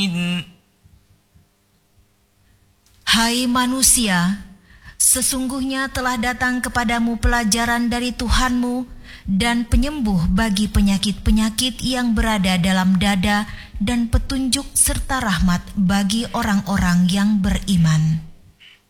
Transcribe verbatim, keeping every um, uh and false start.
Hai manusia, sesungguhnya telah datang kepadamu pelajaran dari Tuhanmu dan penyembuh bagi penyakit-penyakit yang berada dalam dada dan petunjuk serta rahmat bagi orang-orang yang beriman.